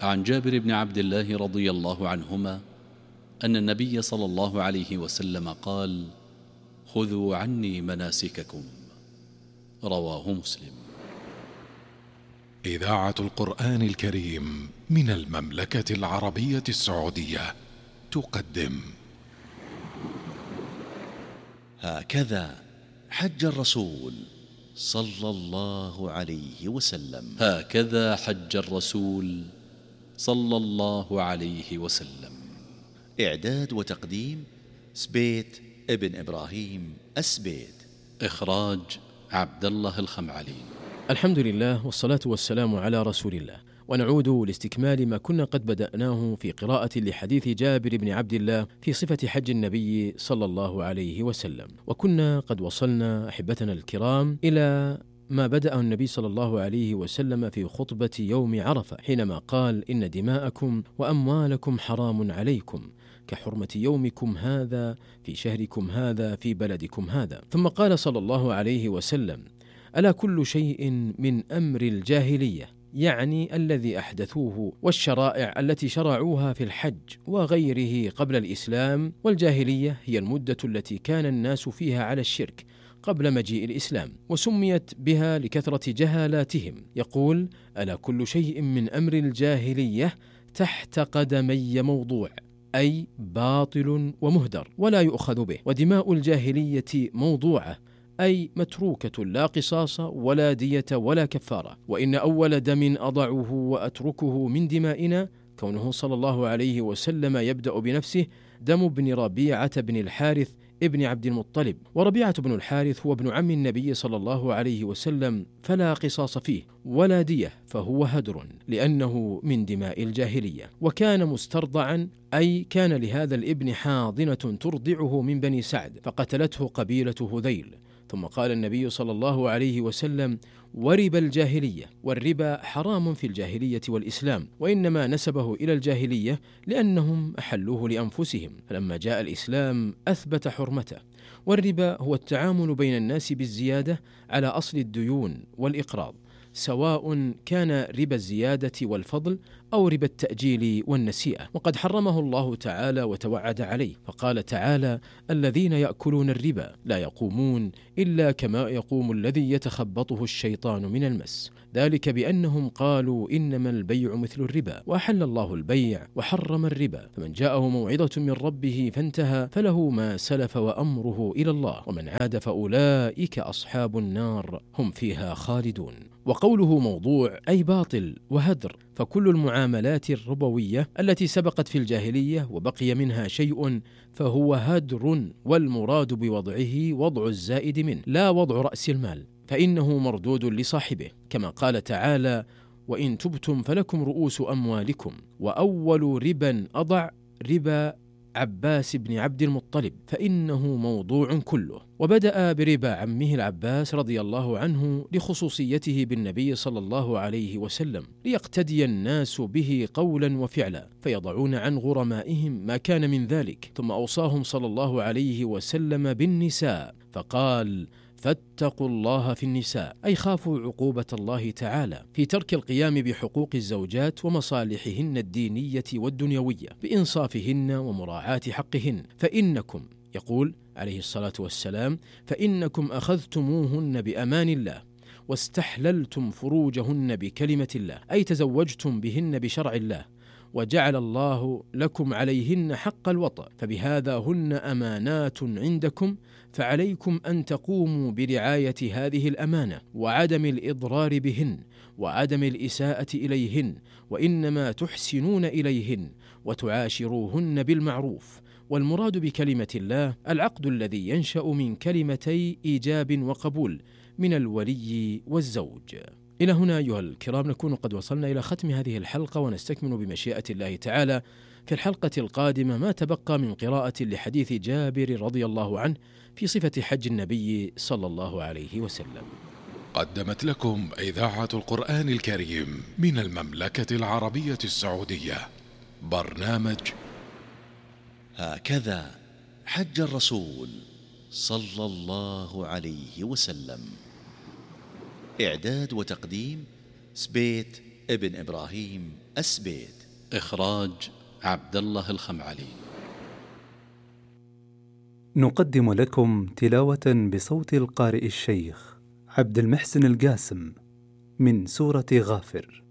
عن جابر بن عبد الله رضي الله عنهما أن النبي صلى الله عليه وسلم قال: خذوا عني مناسككم. رواه مسلم. إذاعة القرآن الكريم من المملكة العربية السعودية تقدم هكذا حج الرسول صلى الله عليه وسلم. هكذا حج الرسول صلى الله عليه وسلم. إعداد وتقديم سبيت ابن إبراهيم السبيت. إخراج عبد الله الخمعلي. الحمد لله والصلاة والسلام على رسول الله، ونعود لاستكمال ما كنا قد بدأناه في قراءة لحديث جابر بن عبد الله في صفة حج النبي صلى الله عليه وسلم. وكنا قد وصلنا أحبتنا الكرام إلى ما بدأ النبي صلى الله عليه وسلم في خطبة يوم عرفة، حينما قال: إن دماءكم وأموالكم حرام عليكم كحرمة يومكم هذا في شهركم هذا في بلدكم هذا. ثم قال صلى الله عليه وسلم: ألا كل شيء من أمر الجاهلية، يعني الذي أحدثوه والشرائع التي شرعوها في الحج وغيره قبل الإسلام. والجاهلية هي المدة التي كان الناس فيها على الشرك قبل مجيء الإسلام، وسميت بها لكثرة جهالاتهم. يقول: ألا كل شيء من أمر الجاهلية تحت قدمي موضوع، أي باطل ومهدر ولا يؤخذ به. ودماء الجاهلية موضوعة، أي متروكة لا قصاص ولا دية ولا كفارة. وإن أول دم أضعه وأتركه من دمائنا كونه صلى الله عليه وسلم يبدأ بنفسه دم ابن ربيعة بن الحارث ابن عبد المطلب. وربيعة بن الحارث هو ابن عم النبي صلى الله عليه وسلم، فلا قصاص فيه ولا دية، فهو هدر لأنه من دماء الجاهلية. وكان مسترضعا، أي كان لهذا الابن حاضنة ترضعه من بني سعد، فقتلته قبيلة هذيل. ثم قال النبي صلى الله عليه وسلم: ورب الجاهلية. والربا حرام في الجاهلية والإسلام، وإنما نسبه إلى الجاهلية لأنهم أحلوه لأنفسهم، فلما جاء الإسلام أثبت حرمته. والربا هو التعامل بين الناس بالزيادة على أصل الديون والإقراض، سواء كان ربا الزيادة والفضل أو ربا التأجيل والنسيئة. وقد حرمه الله تعالى وتوعد عليه، فقال تعالى: الذين يأكلون الربا لا يقومون إلا كما يقوم الذي يتخبطه الشيطان من المس، ذلك بأنهم قالوا إنما البيع مثل الربا وأحل الله البيع وحرم الربا، فمن جاءه موعظة من ربه فانتهى فله ما سلف وأمره إلى الله، ومن عاد فأولئك أصحاب النار هم فيها خالدون. وقوله موضوع أي باطل وهدر، فكل المعاملات الربوية التي سبقت في الجاهلية وبقي منها شيء فهو هدر، والمراد بوضعه وضع الزائد منه لا وضع رأس المال، فإنه مردود لصاحبه، كما قال تعالى: وإن تبتم فلكم رؤوس أموالكم. وأول ربا أضع ربا عباس بن عبد المطلب، فإنه موضوع كله. وبدأ بربا عمه العباس رضي الله عنه لخصوصيته بالنبي صلى الله عليه وسلم، ليقتدي الناس به قولا وفعلا، فيضعون عن غرمائهم ما كان من ذلك. ثم أوصاهم صلى الله عليه وسلم بالنساء، فقال: فاتقوا الله في النساء، أي خافوا عقوبة الله تعالى في ترك القيام بحقوق الزوجات ومصالحهن الدينية والدنيوية بإنصافهن ومراعاة حقهن، فإنكم، يقول عليه الصلاة والسلام: فإنكم أخذتموهن بأمان الله واستحللتم فروجهن بكلمة الله، أي تزوجتم بهن بشرع الله، وجعل الله لكم عليهن حق الوطأ، فبهذا هن أمانات عندكم، فعليكم أن تقوموا برعاية هذه الأمانة وعدم الإضرار بهن وعدم الإساءة إليهن، وإنما تحسنون إليهن وتعاشروهن بالمعروف. والمراد بكلمة الله العقد الذي ينشأ من كلمتي إيجاب وقبول من الولي والزوج. إلى هنا أيها الكرام نكون قد وصلنا إلى ختم هذه الحلقة، ونستكمل بمشيئة الله تعالى في الحلقة القادمة ما تبقى من قراءة لحديث جابر رضي الله عنه في صفة حج النبي صلى الله عليه وسلم. قدمت لكم إذاعة القرآن الكريم من المملكة العربية السعودية برنامج هكذا حج الرسول صلى الله عليه وسلم. إعداد وتقديم سبيت ابن إبراهيم أسبيت. إخراج عبد الله الخمعلي. نقدم لكم تلاوة بصوت القارئ الشيخ عبد المحسن القاسم من سورة غافر.